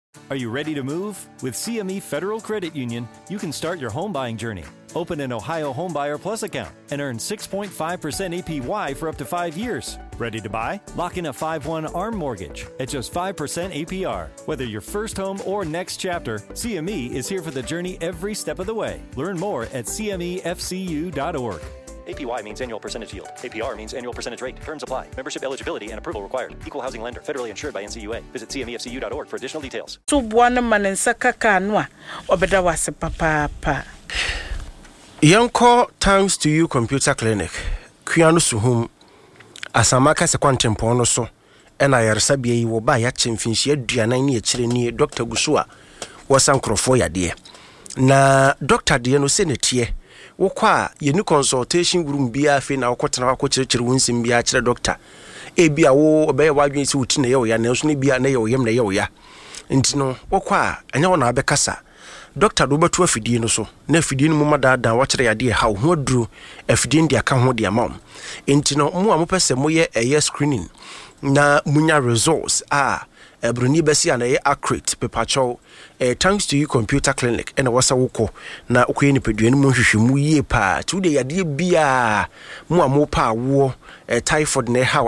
Are you ready to move? With CME Federal Credit Union, you can start your home buying journey. Open an Ohio Homebuyer Plus account and earn 6.5% APY for up to 5 years. Ready to buy? Lock in a 5/1 ARM mortgage at just 5% APR. Whether your first home or next chapter, CME is here for the journey every step of the way. Learn more at cmefcu.org. APY means annual percentage yield. APR means annual percentage rate. Terms apply. Membership eligibility and approval required. Equal housing lender. Federally insured by NCUA. Visit cmefcu.org for additional details. So buwana manensa kakanwa obeda wase papa. Yanko, thanks to you computer clinic. Kuyanu suhum asamaka se kwantempo no so ena yaresabia yi wo ba ya chemfinhia aduanan ne akire ni Dr. Gusua wasankrofo yade. Na Dr. de no se netie wokwa yenu consultation room bia fe na wokotena wakokyerkyere wonsim bia kyere doctor bia wo obaye wadwen se wuti na ye oya na so ne bia na ye oyem na ye oya ntino wokwa anya wona abekasa doctor do betu afidie no so na afidie no mu madada wakyere yade ha ho aduru afidie ndi aka ho de amam ntino mu amopese moye eye screening na munya results Bruni besi ana ye accurate pepacho thanks to you computer clinic ena wasa woko na okoye ni pedua ni mu hwehwemu yie pa tude yade bia mu amopa wo typhoid na ha